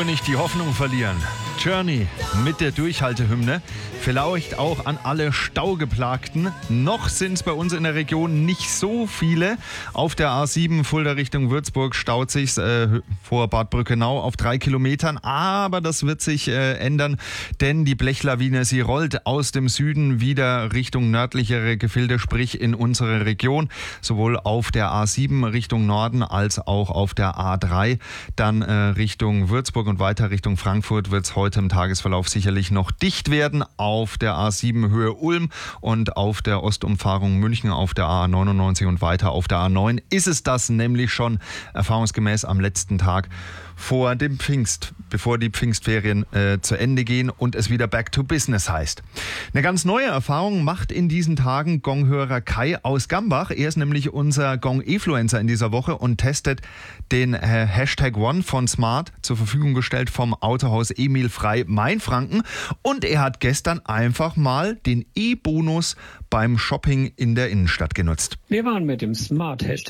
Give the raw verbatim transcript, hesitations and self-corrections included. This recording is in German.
Nur nicht die Hoffnung verlieren. Journey mit der Durchhaltehymne. Vielleicht auch an alle Staugeplagten. Noch sind es bei uns in der Region nicht so viele. Auf der A sieben Fulda Richtung Würzburg staut sich äh, vor Bad Brückenau auf drei Kilometern. Aber das wird sich äh, ändern, denn die Blechlawine, sie rollt aus dem Süden wieder Richtung nördlichere Gefilde, sprich in unsere Region. Sowohl auf der A sieben Richtung Norden als auch auf der A drei. Dann äh, Richtung Würzburg und weiter Richtung Frankfurt wird es heute im Tagesverlauf sicherlich noch dicht werden. Auf der A sieben Höhe Ulm und auf der Ostumfahrung München auf der A neunundneunzig und weiter auf der A neun ist es das nämlich schon erfahrungsgemäß am letzten Tag vor dem Pfingst, bevor die Pfingstferien äh, zu Ende gehen und es wieder Back to Business heißt. Eine ganz neue Erfahrung macht in diesen Tagen Gonghörer Kai aus Gambach. Er ist nämlich unser Gong-Influencer in dieser Woche und testet den äh, Hashtag One von Smart, zur Verfügung gestellt vom Autohaus Emil Frei Mainfranken. Und er hat gestern einfach mal den E-Bonus beim Shopping in der Innenstadt genutzt. Wir waren mit dem Smart Hashtag